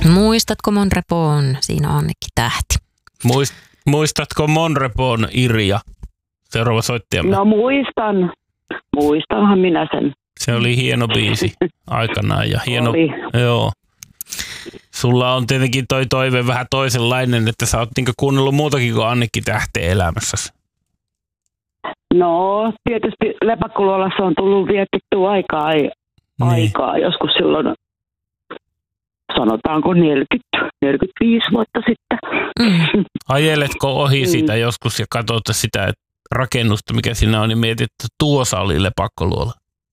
Muistatko Monrepoon? Siinä on Annikki Tähti. Muistatko Monrepoon Irja? Seuraava soittajamme. No muistanhan minä sen. Se oli hieno biisi aikanaan ja hieno. Oli. Joo. Sulla on tietenkin toi toive vähän toisenlainen, että sä oot niinku kuunnellut muutakin kuin Annikki Tähteen elämässäsi. No, tietysti Lepakkoluolassa on tullut vietettyä aikaa joskus silloin, sanotaanko 45 vuotta sitten. Ajeletko ohi sitä joskus ja katsot sitä rakennusta, mikä siinä on, niin mietit, että tuossa oli Lepakkoluola?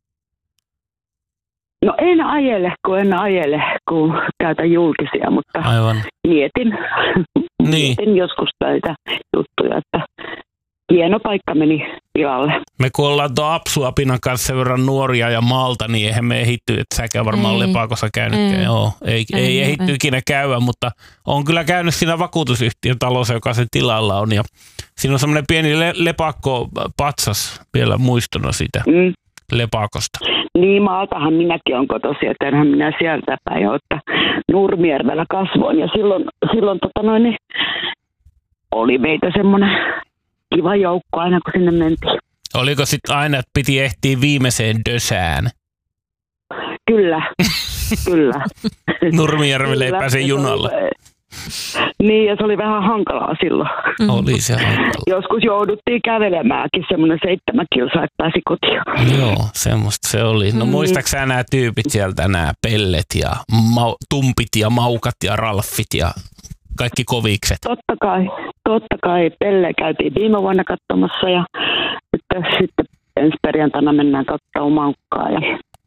No en ajele, kun käytän julkisia, mutta Aivan. mietin joskus näitä juttuja, että hieno paikka meni pilalle. Me kun ollaan tuon Apsuapinan kanssa sen verran nuoria ja maalta, niin eihän me ehitty, että säkään varmaan Lepakossa käynytkään. Joo, ei ehitty ikinä käydä, mutta on kyllä käynyt siinä vakuutusyhtiön talossa, joka sen tilalla on. Ja siinä on semmoinen pieni lepakko-patsas vielä muistona siitä Lepakosta. Niin, maaltahan minäkin olen kotoisin, että enhän minä sieltä päin ole, että Nurmijärvellä kasvoin. Ja silloin niin oli meitä semmoinen kiva joukko aina, kun sinne mentiin. Oliko sitten aina, että piti ehtiä viimeiseen dösään? Kyllä. Nurmijärvelle ei pääse junalla. Niin, ja se oli vähän hankalaa silloin. Oli se hankalaa. Joskus jouduttiin kävelemäänkin semmoinen 7 kilsaa, että pääsi kotiin. Joo, semmoista se oli. No muistaaksä sä nämä tyypit sieltä, nämä Pellet ja Tumpit ja Maukat ja Ralfit ja kaikki kovikset? Totta kai. Pelle käytiin viime vuonna katsomassa ja sitten ensi perjantaina mennään katsomaan Maukkaa ja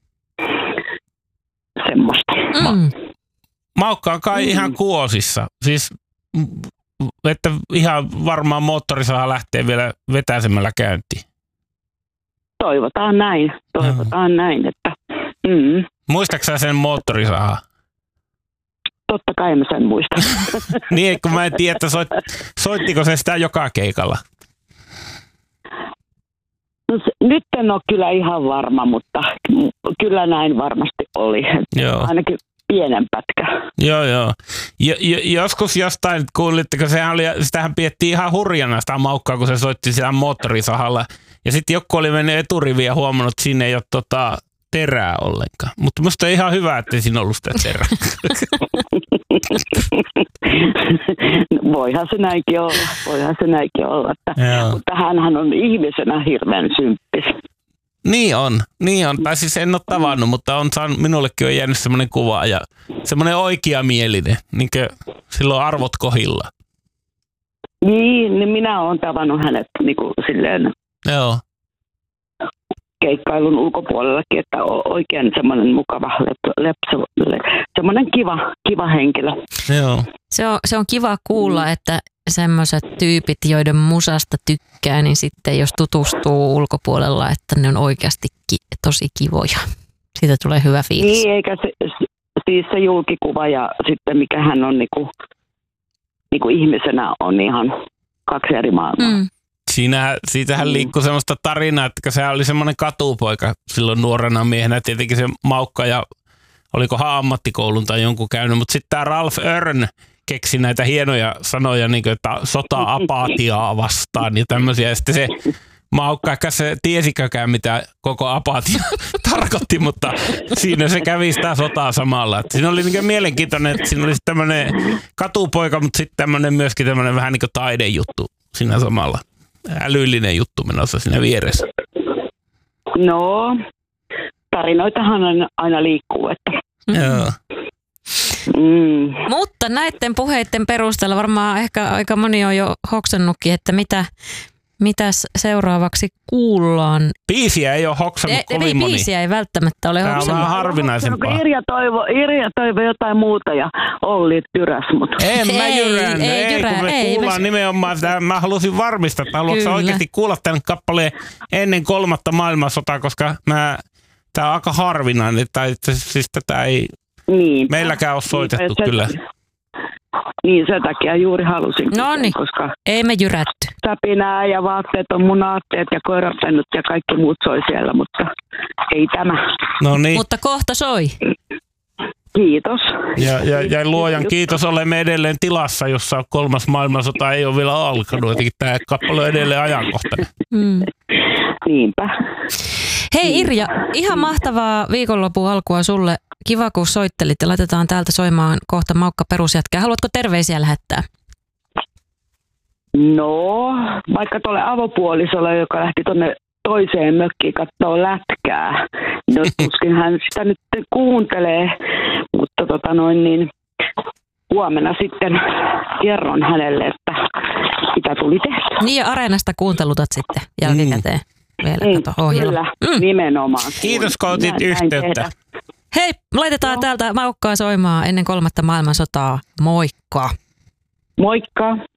semmoista. Maukka on kai ihan kuosissa. Siis, että ihan varmaan moottorisaha lähtee vielä vetäisemällä käyntiin. Toivotaan näin, että Muistatko sä sen moottorisaha? Totta kai mä sen muistan. Niin, kun mä en tiedä, että soittiko se sitä joka keikalla? No nyt en ole kyllä ihan varma, mutta kyllä näin varmasti oli. Joo. Ainakin pienen pätkä. Joo. Joskus jostain kuulitteko, sitähän piettiin ihan hurjana sitä Maukkaa, kun se soitti siellä moottorisahalla. Ja sitten joku oli mennyt eturiviin ja huomannut, että siinä ei ole terää ollenkaan. Mutta musta on ihan hyvä, että siinä ollut sitä terää. Voihan se näinkin olla. Mutta hänhän on ihmisenä hirveän symppis. Niin on. Tai siis en ole tavannut, mutta minullekin on jäänyt semmoinen kuva ja semmoinen oikeamielinen, niin kuin silloin arvot kohilla. Niin minä olen tavannut hänet niin kuin silleen keikkailun ulkopuolellakin, että on oikein semmoinen mukava, semmoinen kiva henkilö. Joo. Se on kiva kuulla, että semmoiset tyypit, joiden musasta tykkää, niin sitten jos tutustuu ulkopuolella, että ne on oikeasti tosi kivoja. Siitä tulee hyvä fiilis. Niin, eikä siis se julkikuva ja sitten mikä hän on niinku ihmisenä on ihan 2 eri maailmaa. Siitähän liikkui semmoista tarinaa, että se oli semmoinen katupoika silloin nuorena miehenä. Tietenkin se Maukka ja olikohan ammattikoulun tai jonkun käynyt, mutta sitten tämä Ralf Örn keksi näitä hienoja sanoja, niin kuin, että sota-apatiaa vastaan ja tämmöisiä. Ja sitten se Maukka ehkä se tiesikökään, mitä koko apatia tarkoitti, mutta siinä se kävi sitä sotaa samalla. Et siinä oli niin mielenkiintoinen, että siinä oli tämmöinen katupoika, mutta sitten myöskin tämmöinen vähän niin kuin taidejuttu siinä samalla. Älyllinen juttu menossa siinä vieressä. No, tarinoitahan aina liikkuu, että. Joo. Mutta näiden puheiden perusteella varmaan ehkä aika moni on jo hoksannutkin, että mitäs seuraavaksi kuullaan. Biisiä ei ole hoksannut kovin moni. Biisiä ei välttämättä ole hoksannut. Tämä on vähän harvinaisempaa. Irja toivo jotain muuta ja Olli tyräs mut. En mä jyrännyt. Kun me kuullaan nimenomaan sitä. Mä halusin varmistaa, että haluatko oikeasti kuulla tämän kappaleen ennen 3. maailmansotaa, koska tää on aika harvinainen. Siis tätä ei meilläkään ole soitettu kyllä. Niin, sen takia juuri halusin. Noniin, koska ei me jyrätty. Säpinää ja vaatteet on mun aatteet ja koirapennut ja kaikki muut soi siellä, mutta ei tämä. No niin. Mutta kohta soi. Kiitos. Ja luojan kiitos, olemme edelleen tilassa, jossa 3. maailmansota ei ole vielä alkanut. Jotenkin tämä kappale on edelleen ajankohtainen. Niinpä. Hei Irja, ihan mahtavaa viikonlopun alkua sulle. Kiva kun soittelit ja laitetaan täältä soimaan kohta Maukka perusjätkää. Haluatko terveisiä lähettää? No, vaikka tuolle avopuolisolle, joka lähti tuonne toiseen mökkiin kattoo lätkää. No, tuskin hän sitä nyt kuuntelee, mutta huomenna sitten kerron hänelle, että mitä tuli tehtyä. Niin ja Areenasta kuuntelutat sitten jälkikäteen vielä ohjelma. Kyllä, nimenomaan. Kiitos kun otit yhteyttä. Hei, laitetaan täältä Maukkaa soimaan ennen 3. maailmansotaa. Moikka! Moikka!